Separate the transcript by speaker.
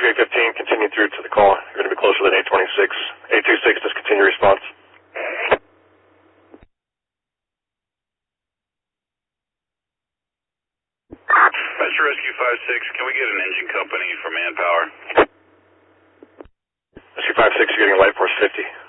Speaker 1: 315, continue through to the call. You're going to be closer than 826. 826, discontinue response.
Speaker 2: Metro Rescue 56, can we get an engine company for manpower?
Speaker 1: Rescue 56, you're getting a light force 50.